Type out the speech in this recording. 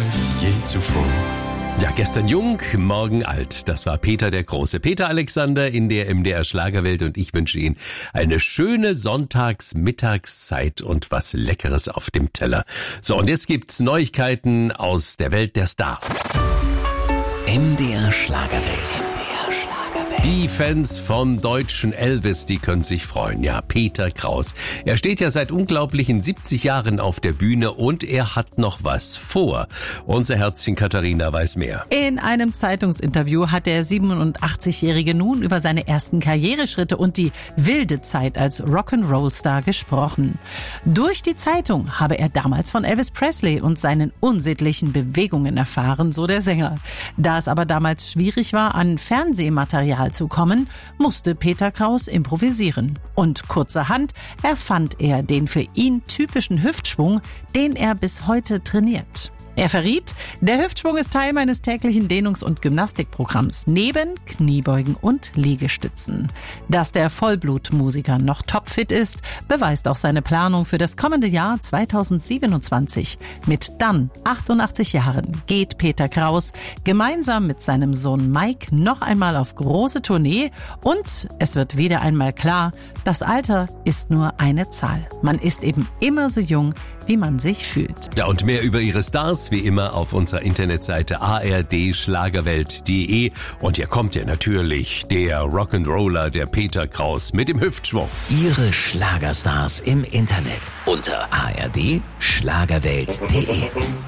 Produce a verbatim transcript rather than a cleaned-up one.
als je zuvor. Ja, gestern jung, morgen alt. Das war Peter der Große. Peter Alexander in der M D R Schlagerwelt und ich wünsche Ihnen eine schöne Sonntags-Mittagszeit und was Leckeres auf dem Teller. So, und jetzt gibt's Neuigkeiten aus der Welt der Stars. M D R Schlagerwelt. Die Fans vom deutschen Elvis, die können sich freuen. Ja, Peter Kraus. Er steht ja seit unglaublichen siebzig Jahren auf der Bühne und er hat noch was vor. Unser Herzchen Katharina weiß mehr. In einem Zeitungsinterview hat der siebenundachtzigjährige nun über seine ersten Karriereschritte und die wilde Zeit als Rock'n'Roll-Star gesprochen. Durch die Zeitung habe er damals von Elvis Presley und seinen unsittlichen Bewegungen erfahren, so der Sänger. Da es aber damals schwierig war, an Fernsehmaterial zu kommen, musste Peter Kraus improvisieren. Und kurzerhand erfand er den für ihn typischen Hüftschwung, den er bis heute trainiert. Er verriet, der Hüftschwung ist Teil meines täglichen Dehnungs- und Gymnastikprogramms neben Kniebeugen und Liegestützen. Dass der Vollblutmusiker noch topfit ist, beweist auch seine Planung für das kommende Jahr zweitausendsiebenundzwanzig. Mit dann achtundachtzig Jahren geht Peter Kraus gemeinsam mit seinem Sohn Mike noch einmal auf große Tournee und es wird wieder einmal klar, das Alter ist nur eine Zahl. Man ist eben immer so jung, wie man sich fühlt. Ja, und mehr über ihre Stars wie immer auf unserer Internetseite a r d schlagerwelt punkt d e. Und hier kommt ja natürlich der Rock'n'Roller, der Peter Kraus mit dem Hüftschwung. Ihre Schlagerstars im Internet unter a r d schlagerwelt punkt d e.